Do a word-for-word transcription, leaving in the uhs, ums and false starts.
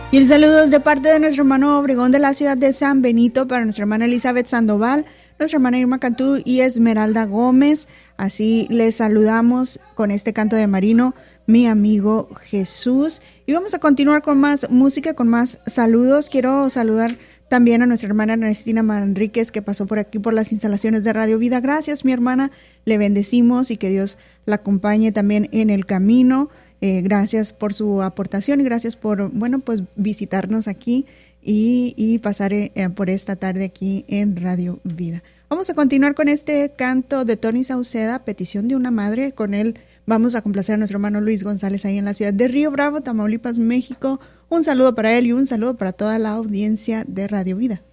Y el saludo es de parte de nuestro hermano Obregón de la ciudad de San Benito para nuestra hermana Elizabeth Sandoval, nuestra hermana Irma Cantú y Esmeralda Gómez. Así les saludamos con este canto de Marino, mi amigo Jesús. Y vamos a continuar con más música, con más saludos. Quiero saludar también a nuestra hermana Ernestina Manríquez, que pasó por aquí por las instalaciones de Radio Vida. Gracias, mi hermana, le bendecimos y que Dios la acompañe también en el camino. Eh, gracias por su aportación y gracias por, bueno, pues visitarnos aquí y, y pasar eh, por esta tarde aquí en Radio Vida. Vamos a continuar con este canto de Tony Sauceda, Petición de una Madre. Con él vamos a complacer a nuestro hermano Luis González ahí en la ciudad de Río Bravo, Tamaulipas, México. Un saludo para él y un saludo para toda la audiencia de Radio Vida.